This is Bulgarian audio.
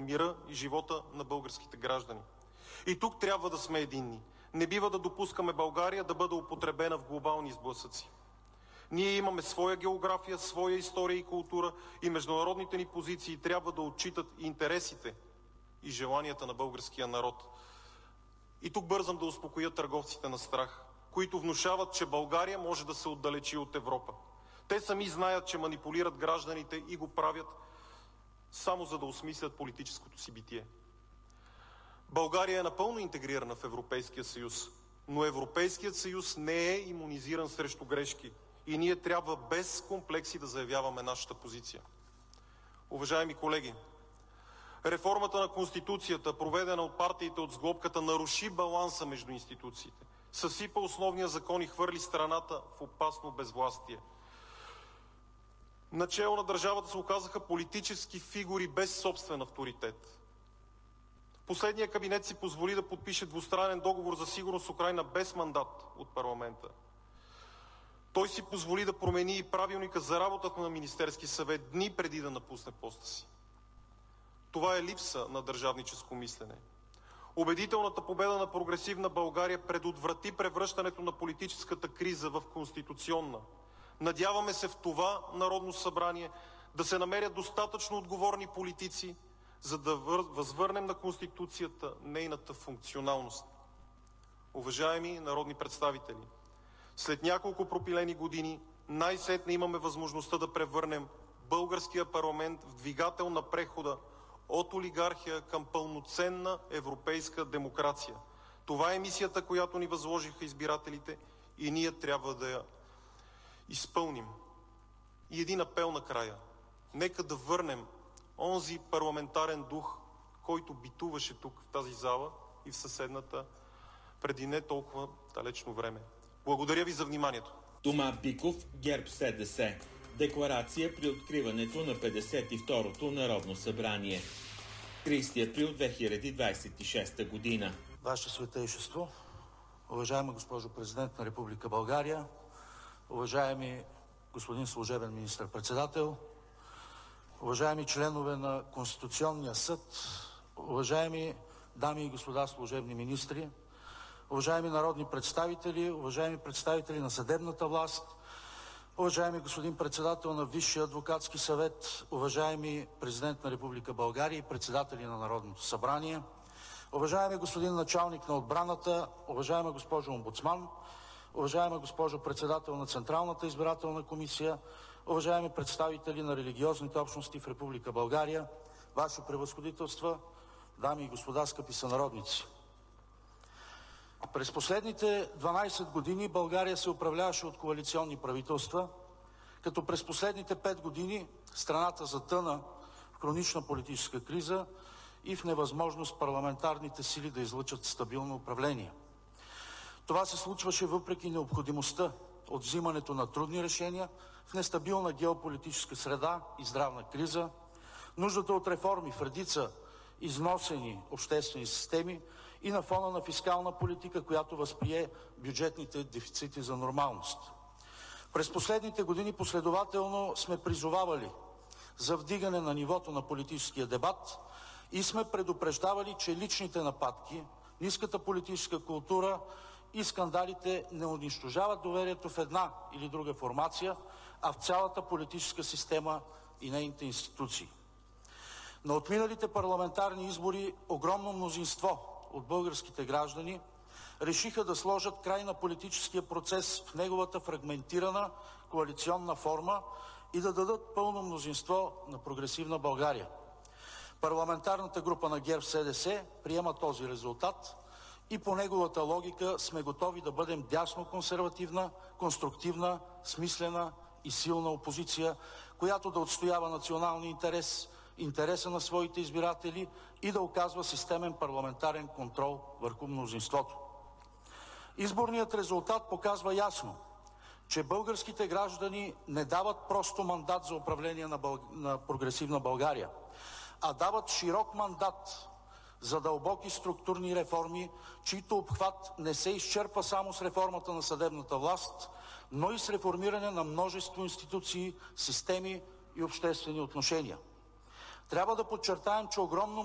мира и живота на българските граждани. И тук трябва да сме единни. Не бива да допускаме България да бъде употребена в глобални сблъсъци. Ние имаме своя география, своя история и култура и международните ни позиции трябва да отчитат интересите и желанията на българския народ. И тук бързам да успокоя търговците на страх, които внушават, че България може да се отдалечи от Европа. Те сами знаят, че манипулират гражданите и го правят само за да осмислят политическото си битие. България е напълно интегрирана в Европейския съюз, но Европейският съюз не е имунизиран срещу грешки и ние трябва без комплекси да заявяваме нашата позиция. Уважаеми колеги, реформата на Конституцията, проведена от партиите от сглобката, наруши баланса между институциите, съсипа основния закон и хвърли страната в опасно безвластие. Начело на държавата се оказаха политически фигури без собствен авторитет. Последният кабинет си позволи да подпише двустранен договор за сигурност с Украйна без мандат от парламента. Той си позволи да промени и правилника за работата на Министерски съвет дни преди да напусне поста си. Това е липса на държавническо мислене. Убедителната победа на прогресивна България предотврати превръщането на политическата криза в конституционна. Надяваме се в това Народно събрание да се намерят достатъчно отговорни политици, за да възвърнем на Конституцията нейната функционалност. Уважаеми народни представители, след няколко пропилени години най-сетне имаме възможността да превърнем българския парламент в двигател на прехода от олигархия към пълноценна европейска демокрация. Това е мисията, която ни възложиха избирателите и ние трябва да я изпълним. И един апел накрая. Нека да върнем онзи парламентарен дух, който битуваше тук в тази зала и в съседната преди не толкова далечно време. Благодаря ви за вниманието. Тома Биков, ГЕРБ-СДС. Декларация при откриването на 52-то Народно събрание. 30 април 2026 година. Ваше Светейшество, уважаема госпожо Президент на Република България, уважаеми господин служебен министър-председател, уважаеми членове на Конституционния съд, уважаеми дами и господа служебни министри, уважаеми народни представители, уважаеми представители на съдебната власт, уважаеми господин председател на Висшия адвокатски съвет, уважаеми президент на Република България и председатели на Народното събрание, уважаеми господин началник на отбраната, уважаема госпожо омбудсман, уважаема госпожо председател на Централната избирателна комисия, уважаеми представители на религиозните общности в Република България, Ваши превъзходителства, дами и господа, скъпи сънародници! През последните 12 години България се управляваше от коалиционни правителства, като през последните 5 години страната затъна в хронична политическа криза и в невъзможност парламентарните сили да излъчат стабилно управление. Това се случваше въпреки необходимостта от взимането на трудни решения в нестабилна геополитическа среда и здравна криза, нуждата от реформи в редица износени обществени системи и на фона на фискална политика, която възприе бюджетните дефицити за нормалност. През последните години последователно сме призовавали за вдигане на нивото на политическия дебат и сме предупреждавали, че личните нападки, ниската политическа култура и скандалите не унищожават доверието в една или друга формация, а в цялата политическа система и нейните институции. На отминалите парламентарни избори огромно мнозинство от българските граждани решиха да сложат край на политическия процес в неговата фрагментирана коалиционна форма и да дадат пълно мнозинство на прогресивна България. Парламентарната група на ГЕРБ-СДС приема този резултат и по неговата логика сме готови да бъдем дясно-консервативна, конструктивна, смислена и силна опозиция, която да отстоява националния интерес, интереса на своите избиратели и да оказва системен парламентарен контрол върху мнозинството. Изборният резултат показва ясно, че българските граждани не дават просто мандат за управление на прогресивна България, а дават широк мандат за дълбоки структурни реформи, чийто обхват не се изчерпва само с реформата на съдебната власт, но и с реформиране на множество институции, системи и обществени отношения. Трябва да подчертаем, че огромно